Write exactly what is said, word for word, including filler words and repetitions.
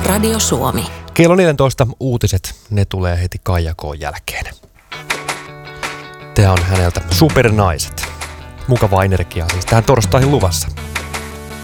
Radio Suomi. Kello neljätoista uutiset, ne tulee heti Kaija K:n jälkeen. Tämä on häneltä Supernaiset. Mukavaa energiaa siis tähän torstaihin luvassa.